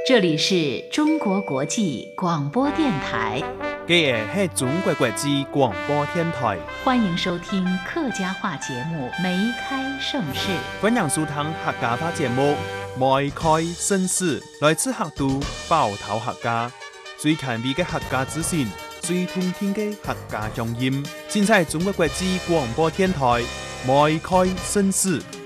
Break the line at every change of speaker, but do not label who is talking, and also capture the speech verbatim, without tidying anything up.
这里是中国国际广播电台。
这个是中国国际广播电台，
欢迎收听客家话节目《梅开盛世》。
欢迎收听客家话节目《梅开盛世》，来自客都包头客家，最前卫的客家资讯，最通听的客家乡音，尽在中国国际广播电台《梅开盛世》。